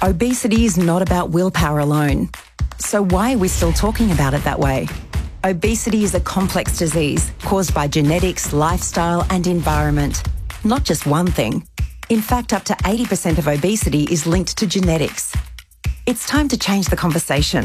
Obesity is not about willpower alone. So why are we still talking about it that way? Obesity is a complex disease caused by genetics, lifestyle and environment. Not just one thing. In fact, up to 80% of obesity is linked to genetics. It's time to change the conversation.